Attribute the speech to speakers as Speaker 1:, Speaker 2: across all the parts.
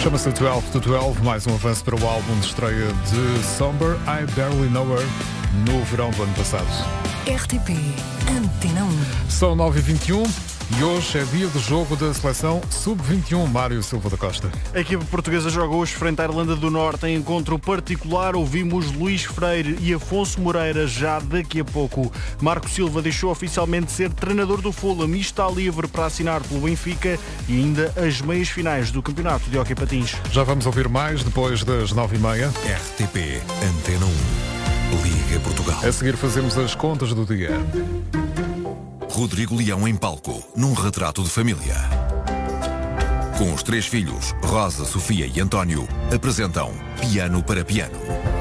Speaker 1: Chama-se 12 to 12, mais um avanço para o álbum de estreia de Somber, I Barely Know Her, no verão do ano passado.
Speaker 2: RTP Antena 1.
Speaker 1: São 9h21 e hoje é dia do jogo da seleção Sub-21, Mário Silva da Costa.
Speaker 3: A equipa portuguesa joga hoje frente à Irlanda do Norte em encontro particular. Ouvimos Luís Freire e Afonso Moreira já daqui a pouco. Marco Silva deixou oficialmente de ser treinador do Fulham e está livre para assinar pelo Benfica e ainda as meias finais do campeonato de hóquei patins.
Speaker 1: Já vamos ouvir mais depois das 9h30.
Speaker 4: RTP Antena 1, Liga Portugal.
Speaker 1: A seguir fazemos as contas do dia.
Speaker 4: Rodrigo Leão em palco, num retrato de família. Com os 3 filhos, Rosa, Sofia e António, apresentam Piano para Piano.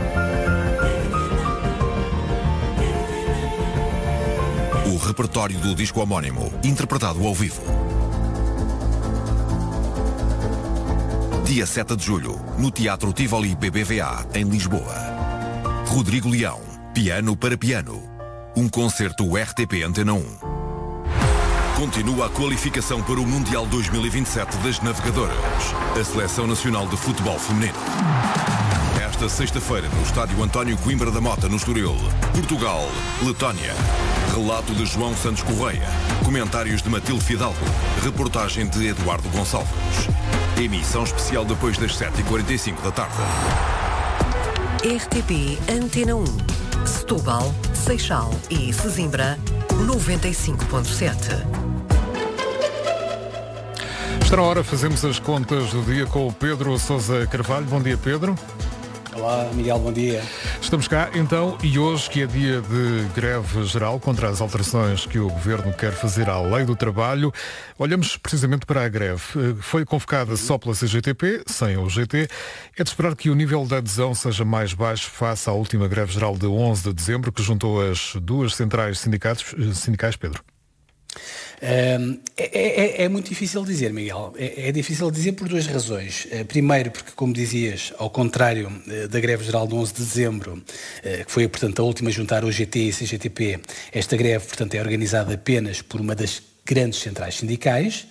Speaker 4: O repertório do disco homónimo, interpretado ao vivo. Dia 7 de julho, no Teatro Tivoli BBVA, em Lisboa. Rodrigo Leão, Piano para Piano. Um concerto RTP Antena 1. Continua a qualificação para o Mundial 2027 das Navegadoras. A Seleção Nacional de Futebol Feminino. Esta sexta-feira, no Estádio António Coimbra da Mota, no Estoril. Portugal, Letónia. Relato de João Santos Correia. Comentários de Matilde Fidalgo. Reportagem de Eduardo Gonçalves. Emissão especial depois das 7h45 da tarde.
Speaker 2: RTP Antena 1. Setúbal, Seixal e Sesimbra, 95.7.
Speaker 1: Está na hora, fazemos as contas do dia com o Pedro Sousa Carvalho. Bom dia, Pedro.
Speaker 5: Olá, Miguel, bom dia.
Speaker 1: Estamos cá, então, e hoje, que é dia de greve geral contra as alterações que o Governo quer fazer à Lei do Trabalho, olhamos precisamente para a greve. Foi convocada só pela CGTP, sem a UGT. É de esperar que o nível de adesão seja mais baixo face à última greve geral de 11 de dezembro, que juntou as duas centrais sindicais, Pedro.
Speaker 5: É muito difícil dizer, Miguel. É difícil dizer por duas razões. Primeiro, porque, como dizias, ao contrário da greve geral de 11 de dezembro, que foi, portanto, a última a juntar o GT e a CGTP, esta greve, portanto, é organizada apenas por uma das grandes centrais sindicais.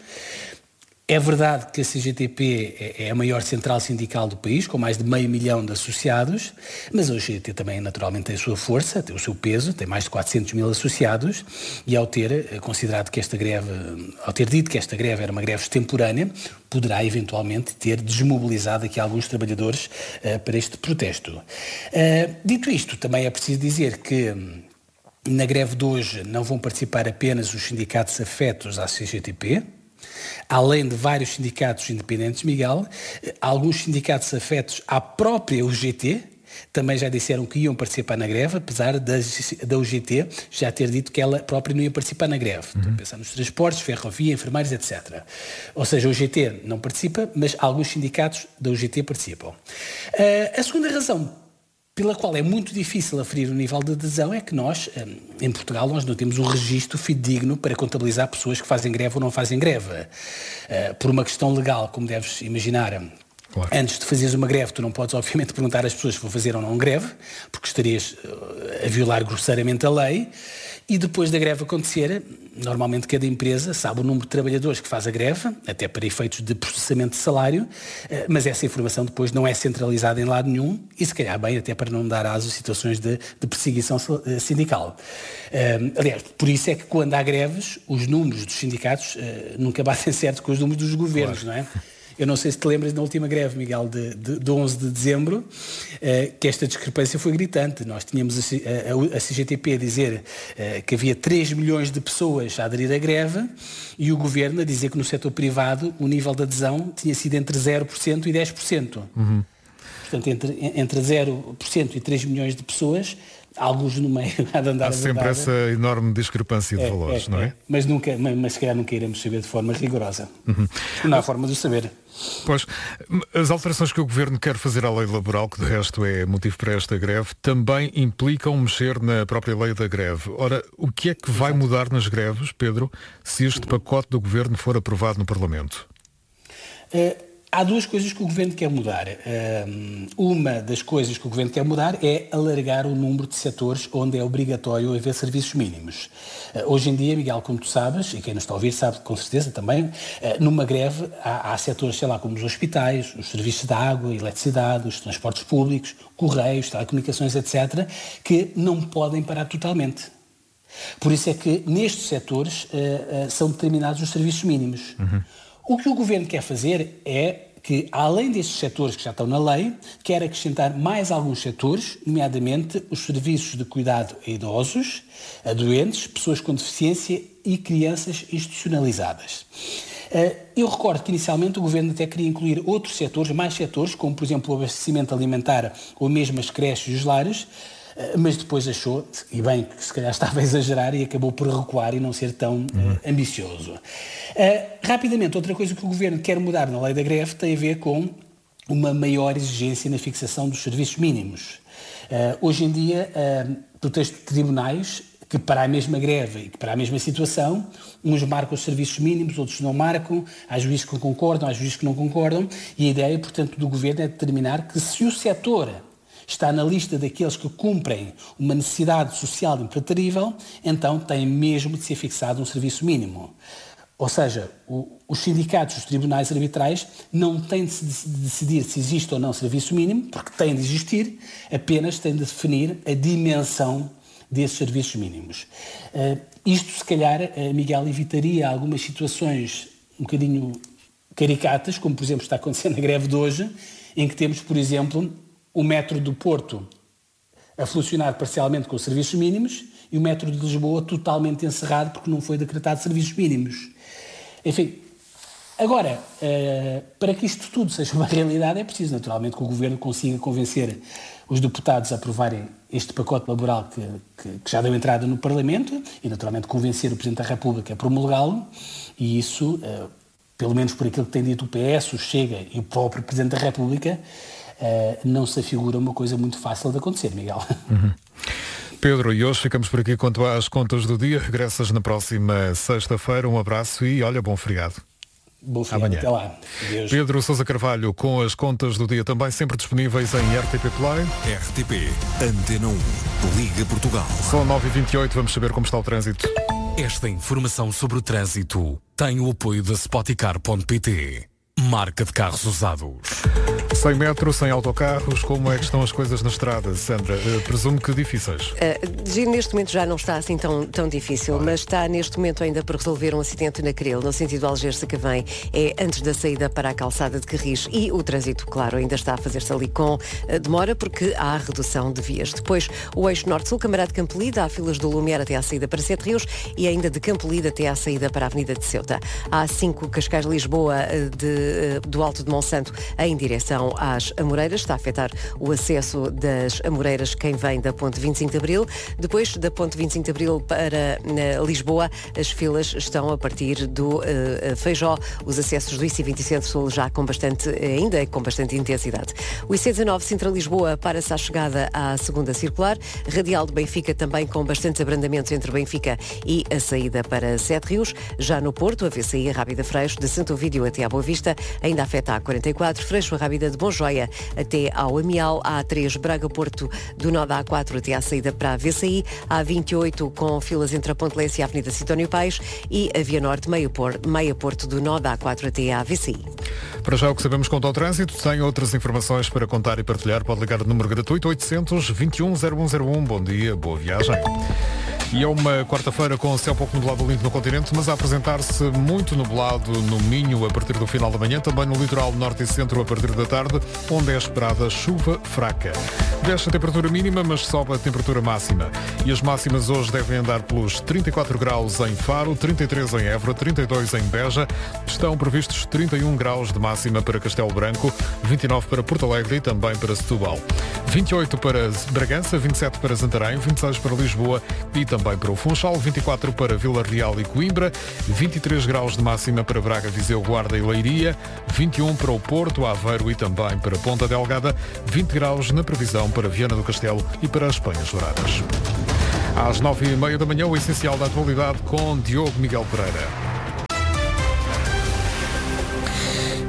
Speaker 5: É verdade que a CGTP é a maior central sindical do país, com mais de 500 mil de associados, mas a UGT também naturalmente tem a sua força, tem o seu peso, tem mais de 400 mil associados, e ao ter considerado que esta greve, ao ter dito que esta greve era uma greve extemporânea, poderá eventualmente ter desmobilizado aqui alguns trabalhadores para este protesto. Dito isto, também é preciso dizer que na greve de hoje não vão participar apenas os sindicatos afetos à CGTP, além de vários sindicatos independentes, Miguel, alguns sindicatos afetos à própria UGT também já disseram que iam participar na greve, apesar da UGT já ter dito que ela própria não ia participar na greve. Estou a pensar nos transportes, ferrovia, enfermeiros, etc. Ou seja, a UGT não participa, mas alguns sindicatos da UGT participam. A segunda razão pela qual é muito difícil aferir o nível de adesão é que nós, em Portugal, nós não temos um registro fidedigno para contabilizar pessoas que fazem greve ou não fazem greve. Por uma questão legal, como deves imaginar, claro. Antes de fazeres uma greve, tu não podes, obviamente, perguntar às pessoas se vão fazer ou não greve, porque estarias a violar grosseiramente a lei. E depois da greve acontecer, normalmente cada empresa sabe o número de trabalhadores que faz a greve, até para efeitos de processamento de salário, mas essa informação depois não é centralizada em lado nenhum e se calhar bem até para não dar aso a situações de perseguição sindical. Aliás, por isso é que quando há greves, os números dos sindicatos nunca batem certo com os números dos governos, claro. Não é? Eu não sei se te lembras da última greve, Miguel, de 11 de dezembro, que esta discrepância foi gritante. Nós tínhamos a CGTP a dizer que havia 3 milhões de pessoas a aderir à greve e o Governo a dizer que no setor privado o nível de adesão tinha sido entre 0% e 10%. Uhum. Portanto, entre 0% e 3 milhões de pessoas, alguns no meio há de andar
Speaker 1: Há sempre essa enorme discrepância de valores, não é?
Speaker 5: Mas se calhar nunca iremos saber de forma rigorosa. Uhum. Não há forma de o saber.
Speaker 1: Pois, as alterações que o Governo quer fazer à lei laboral, que de resto é motivo para esta greve, também implicam mexer na própria lei da greve. Ora, o que é que vai mudar nas greves, Pedro, se este pacote do Governo for aprovado no Parlamento?
Speaker 5: Há duas coisas que o Governo quer mudar. Uma das coisas que o Governo quer mudar é alargar o número de setores onde é obrigatório haver serviços mínimos. Hoje em dia, Miguel, como tu sabes, e quem nos está a ouvir sabe com certeza também, numa greve há setores, sei lá, como os hospitais, os serviços de água, eletricidade, os transportes públicos, correios, telecomunicações, etc., que não podem parar totalmente. Por isso é que nestes setores são determinados os serviços mínimos. O que o Governo quer fazer é que, além destes setores que já estão na lei, quer acrescentar mais alguns setores, nomeadamente os serviços de cuidado a idosos, a doentes, pessoas com deficiência e crianças institucionalizadas. Eu recordo que inicialmente o Governo até queria incluir outros setores, mais setores, como por exemplo o abastecimento alimentar ou mesmo as creches e os lares, mas depois achou, e bem, que se calhar estava a exagerar e acabou por recuar e não ser tão ambicioso. Rapidamente, outra coisa que o Governo quer mudar na lei da greve tem a ver com uma maior exigência na fixação dos serviços mínimos. Hoje em dia, pretexto de tribunais que para a mesma greve e que para a mesma situação, uns marcam os serviços mínimos, outros não marcam, há juízes que concordam, há juízes que não concordam, e a ideia, portanto, do Governo é determinar que se o setor está na lista daqueles que cumprem uma necessidade social impreterível, então tem mesmo de ser fixado um serviço mínimo. Ou seja, os sindicatos, os tribunais arbitrais, não têm de decidir se existe ou não serviço mínimo, porque têm de existir, apenas têm de definir a dimensão desses serviços mínimos. Isto, se calhar, Miguel, evitaria algumas situações um bocadinho caricatas, como, por exemplo, está acontecendo na greve de hoje, em que temos, por exemplo, o metro do Porto a funcionar parcialmente com os serviços mínimos e o metro de Lisboa totalmente encerrado porque não foi decretado serviços mínimos. Enfim, agora, para que isto tudo seja uma realidade, é preciso naturalmente que o Governo consiga convencer os deputados a aprovarem este pacote laboral que já deu entrada no Parlamento e naturalmente convencer o Presidente da República a promulgá-lo, e isso, pelo menos por aquilo que tem dito o PS, o Chega e o próprio Presidente da República, não se afigura uma coisa muito fácil de acontecer, Miguel.
Speaker 1: Pedro, e hoje ficamos por aqui quanto às contas do dia. Regressas na próxima sexta-feira. Um abraço e, olha, bom feriado.
Speaker 5: Bom feriado, amanhã. Até lá. Deus.
Speaker 1: Pedro Sousa Carvalho com as contas do dia também sempre disponíveis em RTP Play.
Speaker 4: RTP Antena 1, Liga Portugal.
Speaker 1: São 9h28, vamos saber como está o trânsito.
Speaker 6: Esta informação sobre o trânsito tem o apoio da Spoticar.pt, marca de carros usados.
Speaker 1: Sem metro, sem autocarros, como é que estão as coisas na estrada, Sandra? Presumo que difíceis.
Speaker 7: Neste momento já não está assim tão difícil, mas está neste momento ainda por resolver um acidente na Cril, no sentido Algés-Sacavém, é antes da saída para a calçada de Carris, e o trânsito, claro, ainda está a fazer-se ali com demora, porque há redução de vias. Depois, o eixo norte-sul, Camará de Campolide, há filas do Lumiar até à saída para Sete Rios e ainda de Campolide até à saída para a Avenida de Ceuta. Há 5 Cascais-Lisboa do Alto de Monsanto em direção às Amoreiras, está a afetar o acesso das Amoreiras quem vem da Ponte 25 de Abril. Depois da Ponte 25 de Abril para Lisboa, as filas estão a partir do Feijó, os acessos do IC20 Centro-Sul já com bastante intensidade. O IC19 Sintra-Lisboa para-se à chegada à segunda circular, Radial de Benfica também com bastantes abrandamentos entre Benfica e a saída para Sete Rios. Já no Porto, a VCI Rábida Freixo de Santo Ovídio até à Boa Vista ainda afeta a A44, Freixo Rábida de Bom Joia até ao Amial, a A3 Braga-Porto do nó da A4 até à saída para a VCI, a A28 com filas entre a Ponte Lessa e a Avenida Sidónio Pais e a Via Norte Meia-Porto do nó da A4 até à VCI.
Speaker 1: Para já o que sabemos quanto ao trânsito, tem outras informações para contar e partilhar, pode ligar o número gratuito 800-21-0101. Bom dia, boa viagem. E é uma quarta-feira com céu pouco nublado limpo no continente, mas a apresentar-se muito nublado no Minho a partir do final da manhã, também no litoral norte e centro a partir da tarde, onde é esperada chuva fraca. Desce a temperatura mínima, mas sobe a temperatura máxima. E as máximas hoje devem andar pelos 34 graus em Faro, 33 em Évora, 32 em Beja. Estão previstos 31 graus de máxima para Castelo Branco, 29 para Porto Alegre e também para Setúbal. 28 para Bragança, 27 para Santarém, 26 para Lisboa e também para o Funchal, 24 para Vila Real e Coimbra, 23 graus de máxima para Braga, Viseu, Guarda e Leiria, 21 para o Porto, Aveiro e também para Ponta Delgada, 20 graus na previsão para Viana do Castelo e para as Penhas Douradas. Às 9h30 da manhã, o essencial da atualidade com Diogo Miguel Pereira.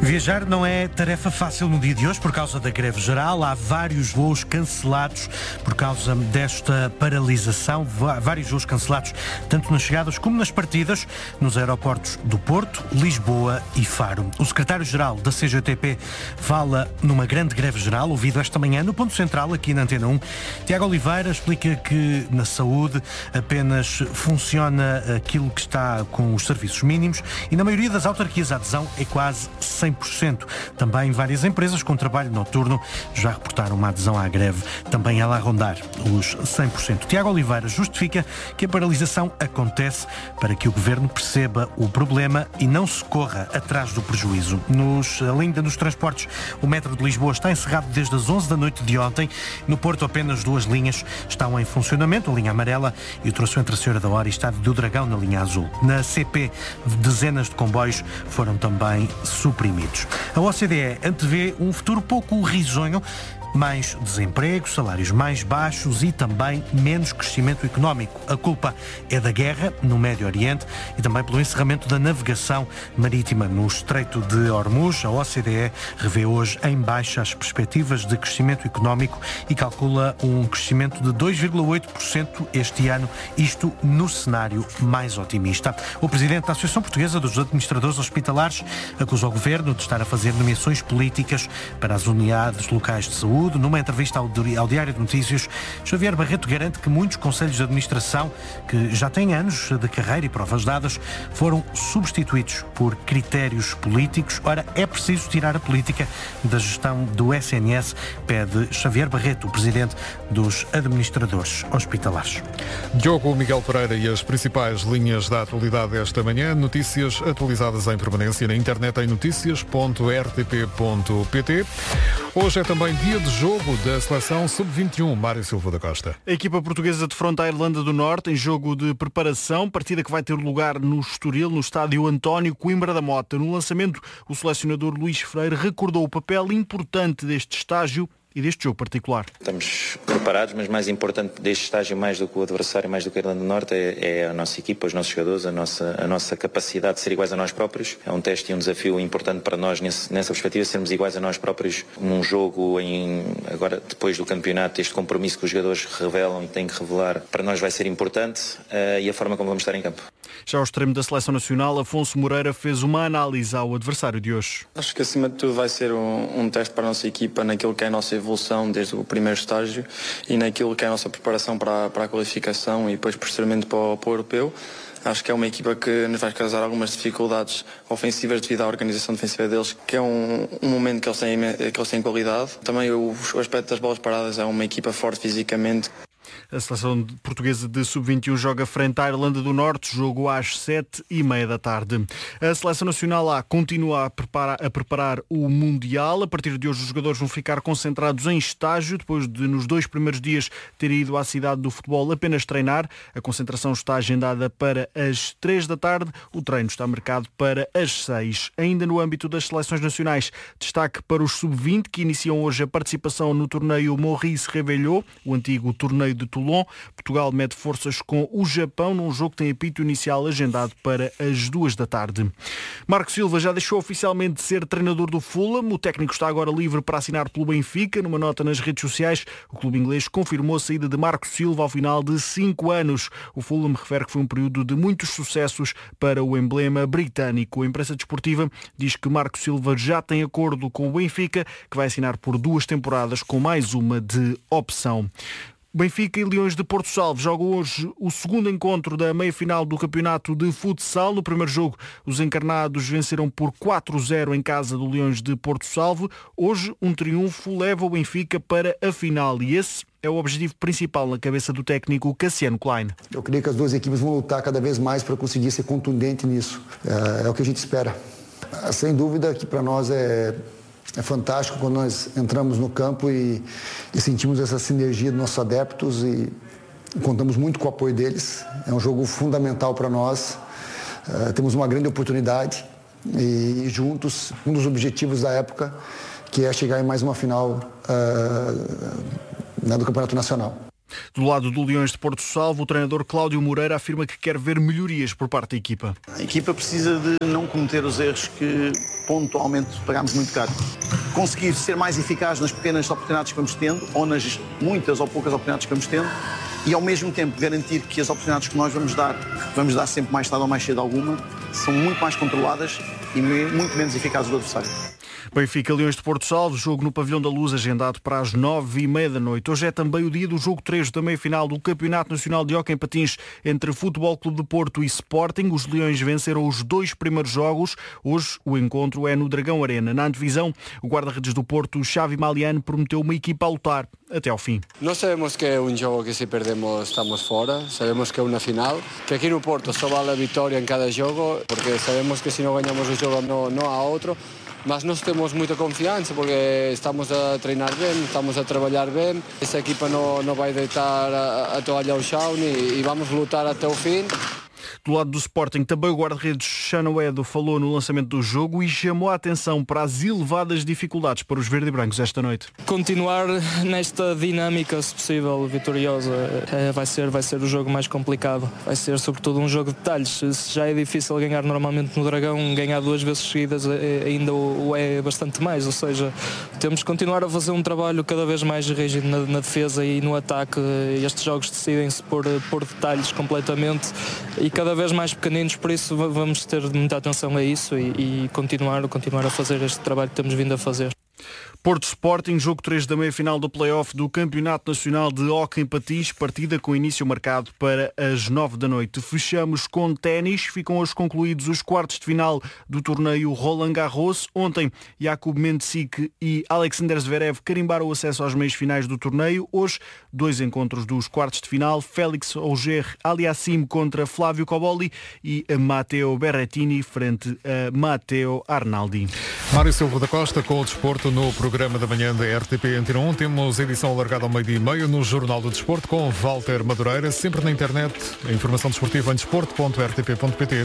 Speaker 8: Viajar não é tarefa fácil no dia de hoje por causa da greve geral. Há vários voos cancelados por causa desta paralisação. Vários voos cancelados, tanto nas chegadas como nas partidas, nos aeroportos do Porto, Lisboa e Faro. O secretário-geral da CGTP fala numa grande greve geral, ouvido esta manhã no Ponto Central, aqui na Antena 1. Tiago Oliveira explica que na saúde apenas funciona aquilo que está com os serviços mínimos e na maioria das autarquias a adesão é quase 100%. Também várias empresas com trabalho noturno já reportaram uma adesão à greve, também ela a rondar os 100%. Tiago Oliveira justifica que a paralisação acontece para que o Governo perceba o problema e não se corra atrás do prejuízo. Ainda nos transportes, o metro de Lisboa está encerrado desde as 11 da noite de ontem. No Porto, apenas 2 linhas estão em funcionamento, a linha amarela e o troço entre a Senhora da Hora e Estádio do Dragão na linha azul. Na CP, dezenas de comboios foram também suprimidos. A OCDE antevê um futuro pouco risonho, mais desemprego, salários mais baixos e também menos crescimento económico. A culpa é da guerra no Médio Oriente e também pelo encerramento da navegação marítima no Estreito de Hormuz. A OCDE revê hoje em baixa as perspectivas de crescimento económico e calcula um crescimento de 2,8% este ano, isto no cenário mais otimista. O presidente da Associação Portuguesa dos Administradores Hospitalares acusa o governo de estar a fazer nomeações políticas para as unidades locais de saúde. Numa entrevista ao Diário de Notícias, Xavier Barreto garante que muitos conselhos de administração, que já têm anos de carreira e provas dadas, foram substituídos por critérios políticos. Ora, é preciso tirar a política da gestão do SNS, pede Xavier Barreto, o presidente dos administradores hospitalares.
Speaker 1: Diogo Miguel Pereira e as principais linhas da atualidade esta manhã. Notícias atualizadas em permanência na internet em noticias.rtp.pt. Hoje é também dia de jogo da seleção Sub-21. Mário Silva da Costa.
Speaker 3: A equipa portuguesa defronta a Irlanda do Norte em jogo de preparação, partida que vai ter lugar no Estoril, no estádio António Coimbra da Mota. No lançamento, o selecionador Luís Freire recordou o papel importante deste estágio e deste jogo particular.
Speaker 9: Estamos preparados, mas mais importante deste estágio, mais do que o adversário, mais do que a Irlanda do Norte, é a nossa equipa, os nossos jogadores, a nossa capacidade de ser iguais a nós próprios. É um teste e um desafio importante para nós nessa perspectiva, sermos iguais a nós próprios num jogo, agora depois do campeonato, este compromisso que os jogadores revelam e têm que revelar, para nós vai ser importante e a forma como vamos estar em campo.
Speaker 3: Já ao extremo da Seleção Nacional, Afonso Moreira fez uma análise ao adversário de hoje.
Speaker 10: Acho que acima de tudo vai ser um teste para a nossa equipa naquilo que é a nossa evolução desde o primeiro estágio e naquilo que é a nossa preparação para a qualificação e depois posteriormente para o europeu. Acho que é uma equipa que nos vai causar algumas dificuldades ofensivas devido à organização defensiva deles, que é um momento que eles têm qualidade. Também o aspecto das bolas paradas, é uma equipa forte fisicamente.
Speaker 3: A seleção portuguesa de Sub-21 joga frente à Irlanda do Norte, jogo às 7h30 da tarde. A Seleção Nacional A continua a preparar o Mundial. A partir de hoje os jogadores vão ficar concentrados em estágio, depois de nos 2 primeiros dias terem ido à cidade do futebol apenas treinar. A concentração está agendada para as 3 da tarde, o treino está marcado para as 6. Ainda no âmbito das seleções nacionais, destaque para os Sub-20 que iniciam hoje a participação no torneio Maurice Revello, o antigo torneio de Toulon. Portugal mede forças com o Japão num jogo que tem apito inicial agendado para as 2 da tarde. Marco Silva já deixou oficialmente de ser treinador do Fulham. O técnico está agora livre para assinar pelo Benfica. Numa nota nas redes sociais, o clube inglês confirmou a saída de Marco Silva ao final de 5 anos. O Fulham refere que foi um período de muitos sucessos para o emblema britânico. A imprensa desportiva diz que Marco Silva já tem acordo com o Benfica, que vai assinar por 2 temporadas com mais uma de opção. Benfica e Leões de Porto Salvo jogam hoje o segundo encontro da meia-final do campeonato de futsal. No primeiro jogo, os encarnados venceram por 4-0 em casa do Leões de Porto Salvo. Hoje, um triunfo leva o Benfica para a final e esse é o objetivo principal na cabeça do técnico Cassiano Klein.
Speaker 11: Eu creio que as duas equipes vão lutar cada vez mais para conseguir ser contundente nisso. É o que a gente espera. Sem dúvida que para nós é fantástico quando nós entramos no campo e sentimos essa sinergia dos nossos adeptos e contamos muito com o apoio deles. É um jogo fundamental para nós. Temos uma grande oportunidade e juntos, um dos objetivos da época, que é chegar em mais uma final do Campeonato Nacional.
Speaker 3: Do lado do Leões de Porto Salvo, o treinador Cláudio Moreira afirma que quer ver melhorias por parte da equipa.
Speaker 12: A equipa precisa de não cometer os erros que pontualmente pagámos muito caro. Conseguir ser mais eficaz nas pequenas oportunidades que vamos tendo, ou nas muitas ou poucas oportunidades que vamos tendo, e ao mesmo tempo garantir que as oportunidades que nós vamos dar sempre mais tarde ou mais cedo alguma, são muito mais controladas e muito menos eficazes do adversário.
Speaker 3: Benfica Leões de Porto Salvo, jogo no Pavilhão da Luz agendado para as 9h30 da noite. Hoje é também o dia do jogo 3 da meia-final do Campeonato Nacional de Hóquei em Patins entre Futebol Clube de Porto e Sporting. Os Leões venceram os 2 primeiros jogos. Hoje o encontro é no Dragão Arena. Na antevisão, o guarda-redes do Porto, Xavi Maliano, prometeu uma equipa a lutar até ao fim.
Speaker 13: Nós sabemos que é um jogo que se perdemos estamos fora, sabemos que é uma final, que aqui no Porto só vale a vitória em cada jogo, porque sabemos que se não ganhamos o jogo não há outro. Mas nós temos muita confiança porque estamos a treinar bem, estamos a trabalhar bem. Essa equipa não vai deitar a toalha ao chão e vamos lutar até o fim.
Speaker 3: Do lado do Sporting, também o guarda-redes Chanoedo falou no lançamento do jogo e chamou a atenção para as elevadas dificuldades para os verde-brancos esta noite.
Speaker 14: Continuar nesta dinâmica, se possível, vitoriosa, vai ser o jogo mais complicado. Vai ser sobretudo um jogo de detalhes. Se já é difícil ganhar normalmente no Dragão, ganhar 2 vezes seguidas ainda o é bastante mais. Ou seja, temos que continuar a fazer um trabalho cada vez mais rígido na defesa e no ataque. Estes jogos decidem-se por detalhes completamente e cada vez mais pequeninos, por isso vamos ter muita atenção a isso e continuar a fazer este trabalho que temos vindo a fazer.
Speaker 3: Porto Sporting, jogo 3 da meia-final do play-off do Campeonato Nacional de Hóquei em Patins, partida com início marcado para as 9 da noite. Fechamos com ténis, ficam hoje concluídos os quartos de final do torneio Roland Garros. Ontem, Jakub Mensik e Alexander Zverev carimbaram o acesso às meias finais do torneio. Hoje, 2 encontros dos quartos de final, Félix Auger-Aliassime contra Flávio Cobolli e Matteo Berrettini frente a Matteo Arnaldi.
Speaker 1: Mário Silva da Costa com o desporto no programa da manhã da RTP Antena 1. Temos edição alargada ao 12h30 no Jornal do Desporto com Walter Madureira, sempre na internet, a informação desportiva em desporto.rtp.pt.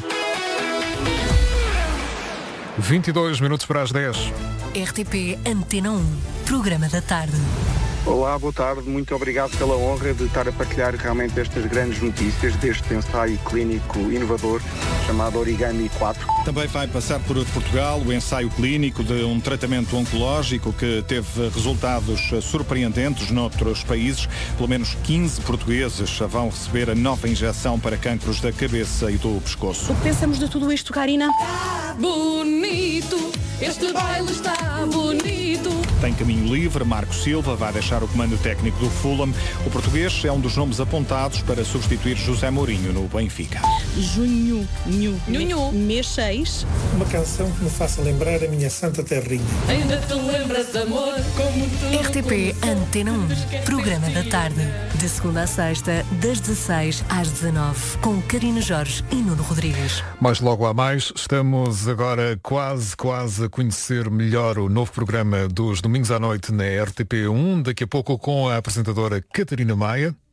Speaker 1: 22 minutos para as 10.
Speaker 2: RTP Antena 1, programa da tarde.
Speaker 15: Olá, boa tarde. Muito obrigado pela honra de estar a partilhar realmente estas grandes notícias deste ensaio clínico inovador chamado Origami 4.
Speaker 16: Também vai passar por Portugal o ensaio clínico de um tratamento oncológico que teve resultados surpreendentes noutros países. Pelo menos 15 portugueses vão receber a nova injeção para cancros da cabeça e do pescoço.
Speaker 17: O que pensamos de tudo isto, Karina?
Speaker 18: Bonito, este baile está bonito.
Speaker 16: Tem caminho livre, Marco Silva vai deixar o comando técnico do Fulham. O português é um dos nomes apontados para substituir José Mourinho no Benfica.
Speaker 17: Junho, mês 6.
Speaker 19: Uma canção que me faça lembrar a minha santa terrinha.
Speaker 18: Ainda te lembras, amor, como tu.
Speaker 2: RTP Antena 1, programa da tarde. De segunda a sexta, das 16 às 19, com Karina Jorge e Nuno Rodrigues.
Speaker 1: Mais logo há mais, estamos agora quase a conhecer melhor o novo programa dos domingos à noite na RTP1, daqui a pouco com a apresentadora Catarina Maia.